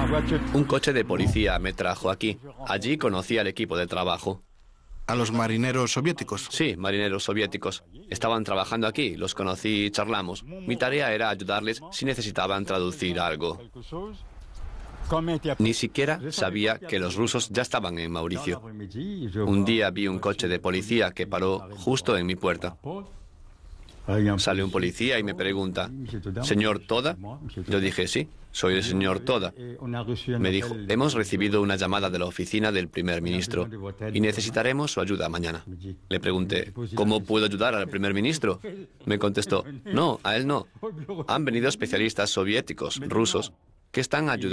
Un coche de policía me trajo aquí. Allí conocí al equipo de trabajo. ¿A los marineros soviéticos? Sí, marineros soviéticos. Estaban trabajando aquí, los conocí y charlamos. Mi tarea era ayudarles si necesitaban traducir algo. Ni siquiera sabía que los rusos ya estaban en Mauricio. Un día vi un coche de policía que paró justo en mi puerta. Sale un policía y me pregunta, ¿Señor Toda? Yo dije, sí, soy el señor Toda. Me dijo, hemos recibido una llamada de la oficina del primer ministro y necesitaremos su ayuda mañana. Le pregunté, ¿cómo puedo ayudar al primer ministro? Me contestó, no, a él no. Han venido especialistas soviéticos, rusos, que están ayudando.